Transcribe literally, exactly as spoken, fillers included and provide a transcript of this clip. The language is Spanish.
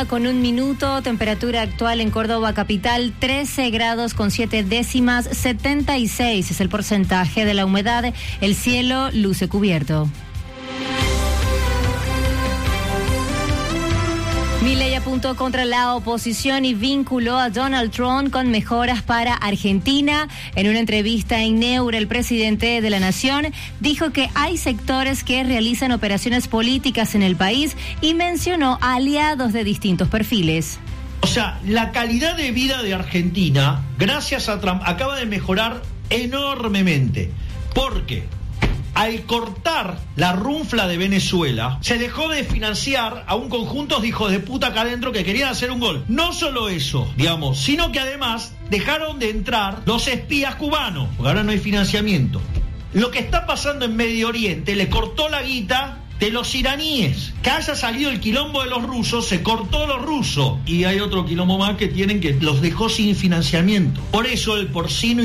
Con un minuto, temperatura actual en Córdoba capital, trece grados con siete décimas, setenta y seis es el porcentaje de la humedad, el cielo luce cubierto. Milei apuntó contra la oposición y vinculó a Donald Trump con mejoras para Argentina. En una entrevista en Neura, el presidente de la Nación dijo que hay sectores que realizan operaciones políticas en el país y mencionó a aliados de distintos perfiles. O sea, la calidad de vida de Argentina, gracias a Trump, acaba de mejorar enormemente. ¿Por qué? Al cortar la runfla de Venezuela, se dejó de financiar a un conjunto de hijos de puta acá adentro que querían hacer un gol. No solo eso, digamos, sino que además dejaron de entrar los espías cubanos, porque ahora no hay financiamiento. Lo que está pasando en Medio Oriente le cortó la guita de los iraníes. Que haya salido el quilombo de los rusos, se cortó los rusos. Y hay otro quilombo más que tienen que los dejó sin financiamiento. Por eso el porcino